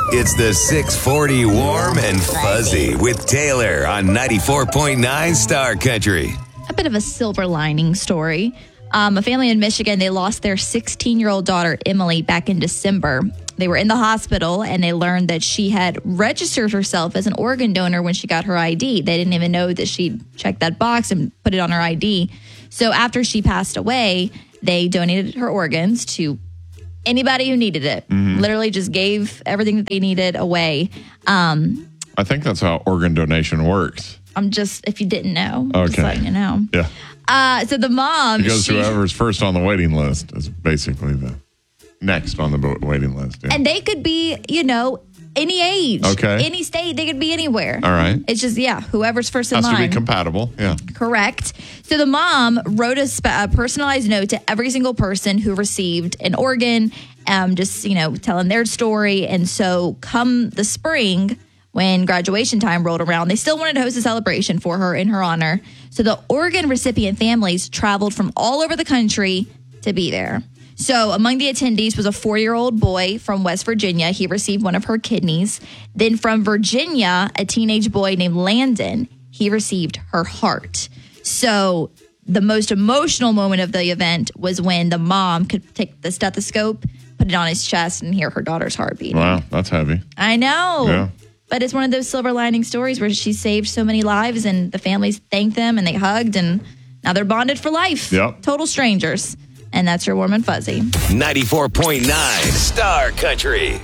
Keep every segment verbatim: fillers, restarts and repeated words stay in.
It's the six forty Warm and Fuzzy with Taylor on ninety-four point nine Star Country. A bit of a silver lining story. Um, a family in Michigan, they lost their sixteen-year-old daughter, Emily, back in December. They were in the hospital, and they learned that she had registered herself as an organ donor when she got her I D. They didn't even know that she'd checked that box and put it on her I D. So after she passed away, they donated her organs to anybody who needed it. Mm-hmm. Literally just gave everything that they needed away. Um, I think that's how organ donation works. I'm just, if you didn't know, okay. just letting you know. Yeah. Uh, so the mom... Because she, whoever's first on the waiting list is basically the next on the waiting list. Yeah. And they could be, you know, any age. Okay. Any state. They could be anywhere. All right. It's just, yeah, whoever's first in Has line. Has to be compatible. Yeah. Correct. So the mom wrote a, spe- a personalized note to every single person who received an organ, um, just, you know, telling their story. And so come the spring, when graduation time rolled around, they still wanted to host a celebration for her in her honor. So the organ recipient families traveled from all over the country to be there. So among the attendees was a four-year-old boy from West Virginia. He received one of her kidneys. Then from Virginia, a teenage boy named Landon, he received her heart. So the most emotional moment of the event was when the mom could take the stethoscope, put it on his chest, and hear her daughter's heart beating. Wow, that's heavy. I know. Yeah. But it's one of those silver lining stories where she saved so many lives, and the families thanked them, and they hugged, and now they're bonded for life. Yep. Total strangers. And that's your Warm and Fuzzy. ninety-four point nine Star Country.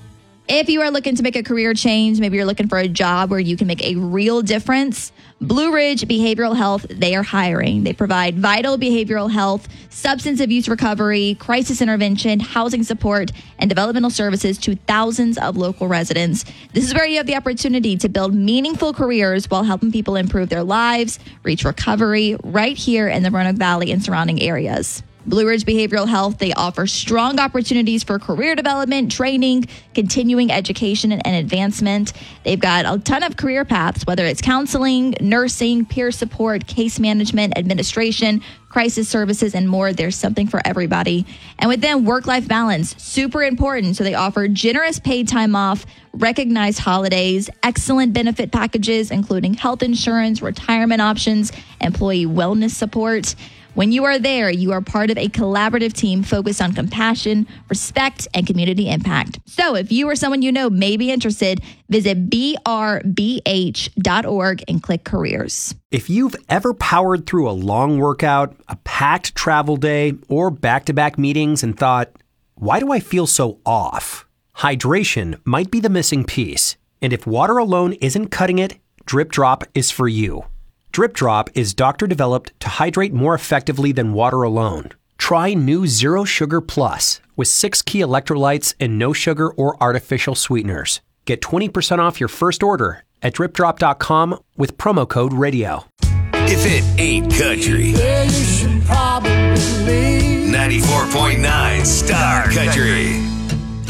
If you are looking to make a career change, maybe you're looking for a job where you can make a real difference, Blue Ridge Behavioral Health, they are hiring. They provide vital behavioral health, substance abuse recovery, crisis intervention, housing support, and developmental services to thousands of local residents. This is where you have the opportunity to build meaningful careers while helping people improve their lives, reach recovery right here in the Roanoke Valley and surrounding areas. Blue Ridge Behavioral Health, they offer strong opportunities for career development, training, continuing education, and advancement. They've got a ton of career paths, whether it's counseling, nursing, peer support, case management, administration, crisis services, and more. There's something for everybody. And with them, work-life balance, super important. So they offer generous paid time off, recognized holidays, excellent benefit packages, including health insurance, retirement options, employee wellness support. When you are there, you are part of a collaborative team focused on compassion, respect, and community impact. So if you or someone you know may be interested, visit b r b h dot org and click careers. If you've ever powered through a long workout, a packed travel day, or back-to-back meetings and thought, why do I feel so off? Hydration might be the missing piece. And if water alone isn't cutting it, Drip Drop is for you. Drip Drop is doctor-developed to hydrate more effectively than water alone. Try new Zero Sugar Plus with six key electrolytes and no sugar or artificial sweeteners. Get twenty percent off your first order at drip drop dot com with promo code radio. If it ain't country, then you should probably leave. ninety-four point nine Star Country.